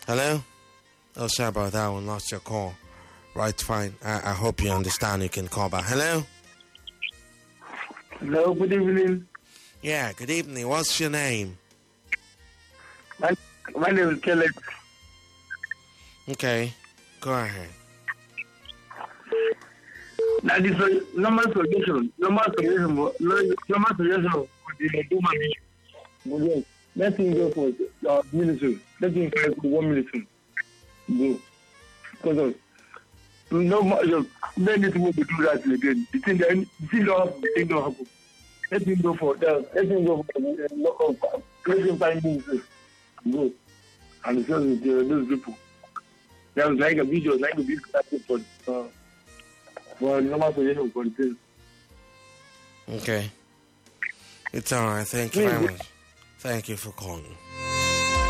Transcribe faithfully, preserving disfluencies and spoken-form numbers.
Hello? Oh, sorry about that one. Lost your call. Right, fine. I, I hope you understand. You can call back. Hello? Hello, good evening. Yeah, good evening. What's your name? My, my name is Kenneth. Okay, go ahead. That is a normal solution. Normal solution. Normal solution for the human being. Let him go for uh, military. Let him fight for one military. Go. Because of no more. Then it will be do that again. The thing then, the thing don't happen. The thing don't happen. Let him go for that. Let him go for uh, local. Let him find military. Go. And it's just with uh, those people. There was like a video, like a video for uh, for normal solution for the thing. Okay. It's all right. Thank you very much. Thank you for calling.